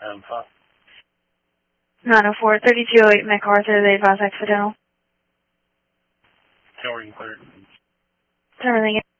5. 904, 3208 MacArthur, they advise accidental. Tell her you cleared. Everything